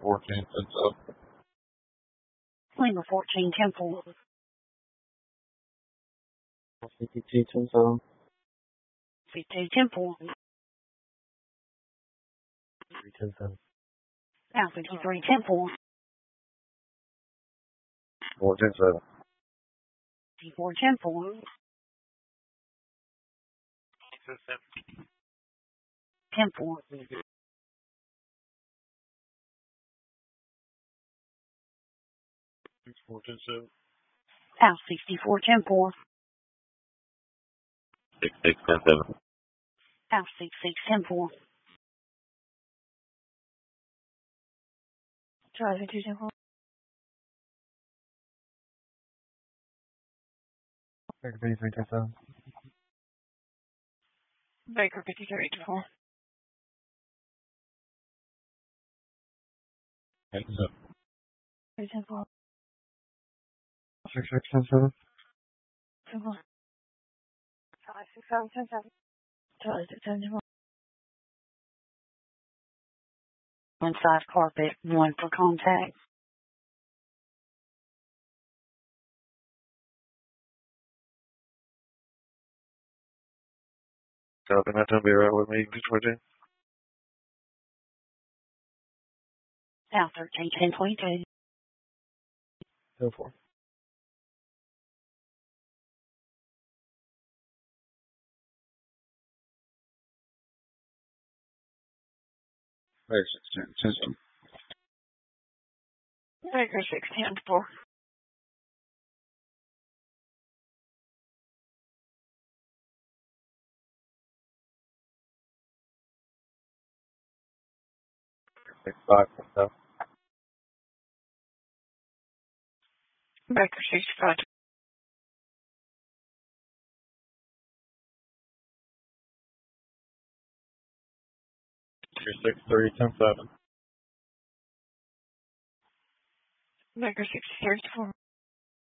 14, 10-7. Lima 14, 10-4. 52, 10-7. 52, 10-4. 10-7. Now 53, 10-4. 4-10-7. 54, 10-4. 10-4. 4-10-7. Now 64, 10-4. 6-6, 10-7. Now 66, 10-4. Charlie 52, 10-4. Baker 53, 10-7. Baker 53, 10-4. 10-7. 10-4. 6-6, 10-7. 10-4. Charlie 67, 10-7. Charlie 67, 10-4. 1 side carpet, 1 for contact. Copy, not going to be right with me. 14. Now 13, 10-22. 10-4. 10-7. Baker 6, 10-4. 6-5, 10-7. Baker 65. 3-6-3, 10-7. Baker 63, 10-4.